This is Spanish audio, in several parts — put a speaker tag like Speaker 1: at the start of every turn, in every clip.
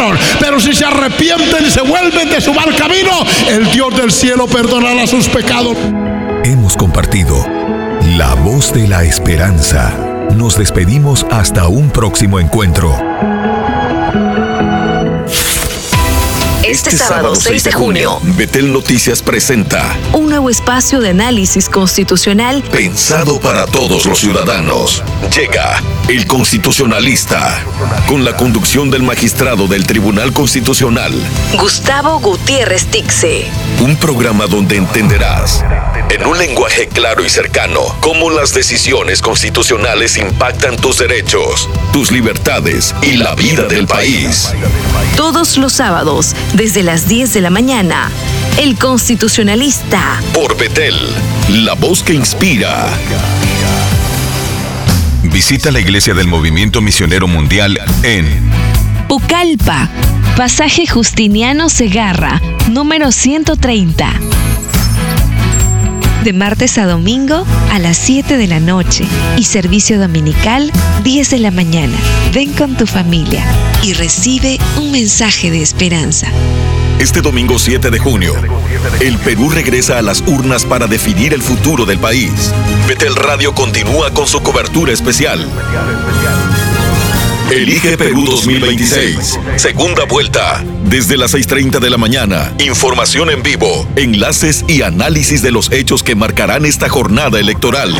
Speaker 1: pecaron, pero si se arrepienten y se vuelven de su mal camino, el Dios del cielo perdonará sus pecados.
Speaker 2: Hemos compartido La Voz de la Esperanza. Nos despedimos hasta un próximo encuentro.
Speaker 3: Este sábado 6 de junio,
Speaker 2: Betel Noticias presenta
Speaker 3: un nuevo espacio de análisis constitucional
Speaker 2: Pensado para todos los ciudadanos. Llega El Constitucionalista, con la conducción del magistrado del Tribunal Constitucional,
Speaker 3: Gustavo Gutiérrez Tixe.
Speaker 2: un programa donde entenderás, en un lenguaje claro y cercano, cómo las decisiones constitucionales impactan tus derechos, tus libertades y la vida del país.
Speaker 3: Todos los sábados, desde las 10 de la mañana, El Constitucionalista.
Speaker 2: Por Betel, la voz que inspira. Visita la iglesia del Movimiento Misionero Mundial en
Speaker 3: Pucallpa, pasaje Justiniano Segarra, número 130. De martes a domingo a las 7 de la noche y servicio dominical 10 de la mañana. Ven con tu familia y recibe un mensaje de esperanza.
Speaker 2: este domingo 7 de junio. El Perú regresa a las urnas para definir el futuro del país. Betel Radio continúa con su cobertura especial. Elige Perú 2026. Segunda vuelta. Desde las 6:30 de la mañana. Información en vivo, enlaces y análisis de los hechos que marcarán esta jornada electoral.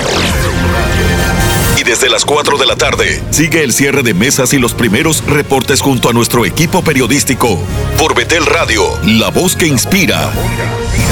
Speaker 2: Y desde las 4 de la tarde, sigue el cierre de mesas y los primeros reportes junto a nuestro equipo periodístico. Por Betel Radio, la voz que inspira.